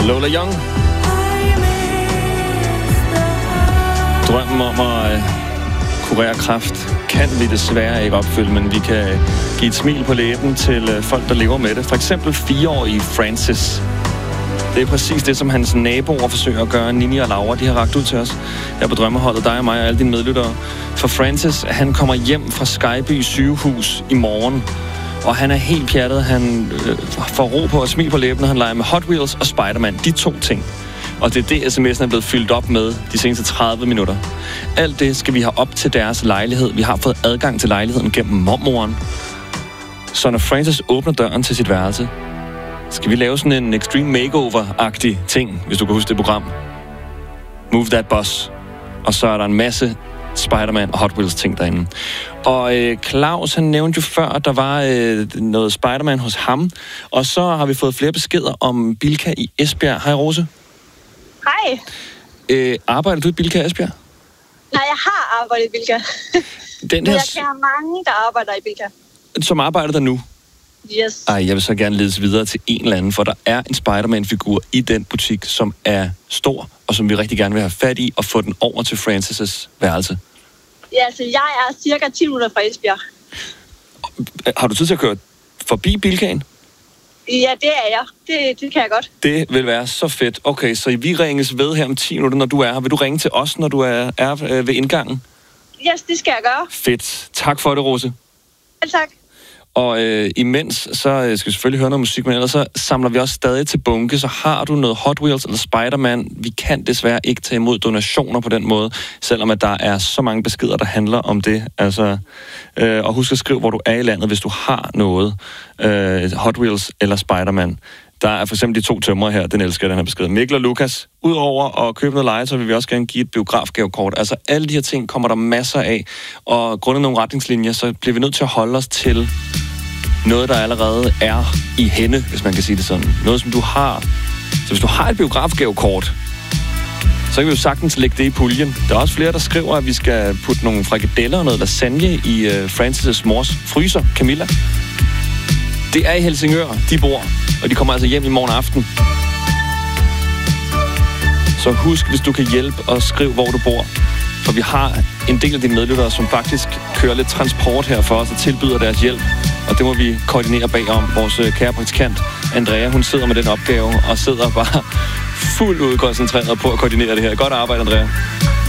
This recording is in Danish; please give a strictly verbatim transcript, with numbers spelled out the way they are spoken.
Lola Young. Drømmen om at uh, kurere kræft kan vi desværre ikke opfylde, men vi kan give et smil på læben til uh, folk, der lever med det. For eksempel fireårige Francis. Det er præcis det, som hans naboer forsøger at gøre. Nini og Laura, de har rakt ud til os her på Drømmeholdet, dig og mig og alle dine medlyttere. For Francis, han kommer hjem fra Skyby sygehus i morgen, og han er helt pjattet. Han øh, får ro på og smil på læben, når han leger med Hot Wheels og Spider-Man. De to ting. Og det er det, sms'en er blevet fyldt op med de seneste tredive minutter. Alt det skal vi have op til deres lejlighed. Vi har fået adgang til lejligheden gennem mormoren. Så når Francis åbner døren til sit værelse, skal vi lave sådan en extreme makeover-agtig ting, hvis du kan huske det program. Move that bus. Og så er der en masse Spider-Man og Hot Wheels ting derinde. Og øh, Claus, han nævnte jo før, at der var øh, noget Spider-Man hos ham. Og så har vi fået flere beskeder om Bilka i Esbjerg. Hej Rose. Hej. Øh, arbejder du i Bilka i Esbjerg? Nej, jeg har arbejdet i Bilka. Den Men jeg kan have mange, der arbejder i Bilka. Som arbejder der nu? Yes. Ej, jeg vil så gerne ledes videre til en eller anden, for der er en Spider-Man-figur i den butik, som er stor, og som vi rigtig gerne vil have fat i, og få den over til Francis' værelse. Ja, altså jeg er cirka ti minutter fra Esbjerg. Har du tid til at køre forbi Bilkaen? Ja, det er jeg. Det, det kan jeg godt. Det vil være så fedt. Okay, så vi ringes ved her om ti minutter, når du er her. Vil du ringe til os, når du er, er ved indgangen? Yes, det skal jeg gøre. Fedt. Tak for det, Rose. Ja, tak. Og øh, imens, så øh, skal vi selvfølgelig høre noget musik, men ellers så samler vi også stadig til bunke. Så har du noget Hot Wheels eller Spider-Man, vi kan desværre ikke tage imod donationer på den måde, selvom at der er så mange beskeder, der handler om det. Altså, øh, og husk at skrive, hvor du er i landet, hvis du har noget øh, Hot Wheels eller Spider-Man. Der er for eksempel de to tømrer her, den elsker den her besked. Mikkel og Lukas, udover at købe noget leje, så vil vi også gerne give et biografgavekort. Altså alle de her ting kommer der masser af, og grundet nogle retningslinjer, så bliver vi nødt til at holde os til noget, der allerede er i hænde, hvis man kan sige det sådan. Noget, som du har. Så hvis du har et biografgavekort, så kan vi jo sagtens lægge det i puljen. Der er også flere, der skriver, at vi skal putte nogle frikadeller og noget lasagne i uh, Francis' mors fryser, Camilla. Det er i Helsingør, de bor, og de kommer altså hjem i morgen aften. Så husk, hvis du kan hjælpe og skrive, hvor du bor. For vi har en del af dine medlyttere, som faktisk kører lidt transport her for os og tilbyder deres hjælp. Og det må vi koordinere bagom. Vores kære praktikant, Andrea, hun sidder med den opgave og sidder bare fuldt ud koncentreret på at koordinere det her. Godt arbejde, Andrea.